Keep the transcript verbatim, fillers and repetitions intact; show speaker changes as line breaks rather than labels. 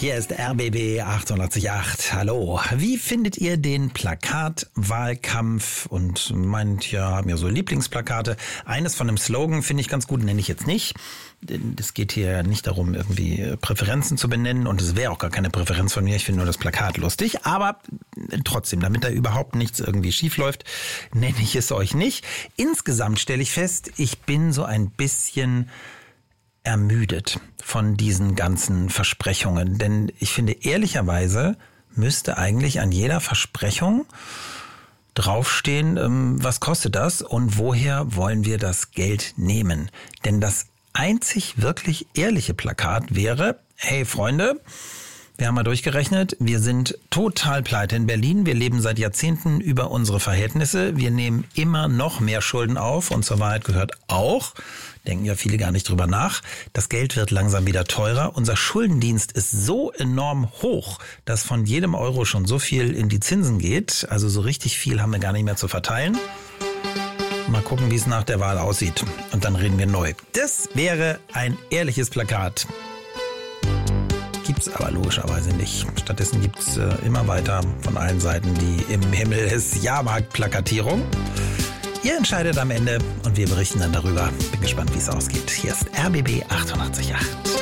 Hier ist R B B achtundachtzig Komma acht. Hallo. Wie findet ihr den Plakatwahlkampf? Und manche haben ja so Lieblingsplakate. Eines von dem Slogan finde ich ganz gut, nenne ich jetzt nicht. Es geht hier nicht darum, irgendwie Präferenzen zu benennen. Und es wäre auch gar keine Präferenz von mir. Ich finde nur das Plakat lustig. Aber trotzdem, damit da überhaupt nichts irgendwie schief läuft, nenne ich es euch nicht. Insgesamt stelle ich fest, ich bin so ein bisschen ermüdet von diesen ganzen Versprechungen. Denn ich finde, ehrlicherweise müsste eigentlich an jeder Versprechung draufstehen, was kostet das und woher wollen wir das Geld nehmen. Denn das einzig wirklich ehrliche Plakat wäre, hey Freunde, wir haben mal durchgerechnet, wir sind total pleite in Berlin. Wir leben seit Jahrzehnten über unsere Verhältnisse. Wir nehmen immer noch mehr Schulden auf und zur Wahrheit gehört auch, denken ja viele gar nicht drüber nach, das Geld wird langsam wieder teurer. Unser Schuldendienst ist so enorm hoch, dass von jedem Euro schon so viel in die Zinsen geht. Also so richtig viel haben wir gar nicht mehr zu verteilen. Mal gucken, wie es nach der Wahl aussieht. Und dann reden wir neu. Das wäre ein ehrliches Plakat. Gibt's aber logischerweise nicht. Stattdessen gibt's äh, immer weiter von allen Seiten die im Himmel ist Jahrmarkt-Plakatierung. Ihr entscheidet am Ende und wir berichten dann darüber. Bin gespannt, wie es ausgeht. Hier ist R B B achtundachtzig Komma acht.